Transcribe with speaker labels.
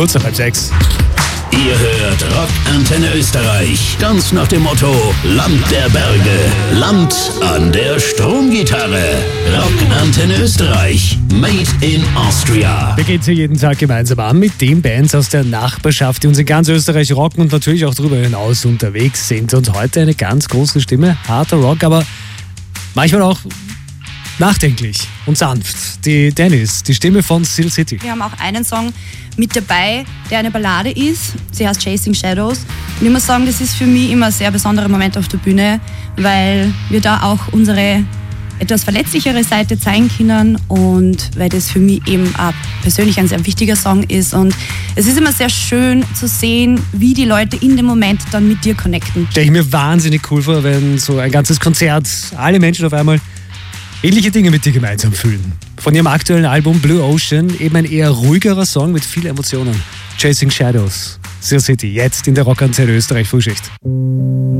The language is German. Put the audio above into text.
Speaker 1: Kurz nach 5:30.
Speaker 2: Ihr hört Rock Antenne Österreich. Ganz nach dem Motto: Land der Berge, Land an der Stromgitarre. Rock Antenne Österreich. Made in Austria.
Speaker 1: Wir gehen hier jeden Tag gemeinsam an mit den Bands aus der Nachbarschaft, die uns in ganz Österreich rocken und natürlich auch darüber hinaus unterwegs sind. Und heute eine ganz große Stimme, harter Rock, aber manchmal auch nachdenklich und sanft. Die Dennis, die Stimme von Steel City.
Speaker 3: Wir haben auch einen Song mit dabei, der eine Ballade ist. Sie heißt Chasing Shadows. Und ich muss sagen, das ist für mich immer ein sehr besonderer Moment auf der Bühne, weil wir da auch unsere etwas verletzlichere Seite zeigen können und weil das für mich eben auch persönlich ein sehr wichtiger Song ist. Und es ist immer sehr schön zu sehen, wie die Leute in dem Moment dann mit dir connecten.
Speaker 1: Stelle ich mir wahnsinnig cool vor, wenn so ein ganzes Konzert, alle Menschen auf einmal ähnliche Dinge mit dir gemeinsam fühlen. Von ihrem aktuellen Album Blue Ocean eben ein eher ruhigerer Song mit vielen Emotionen. Chasing Shadows, Steel City, jetzt in der Rock Antenne Österreich Frühschicht.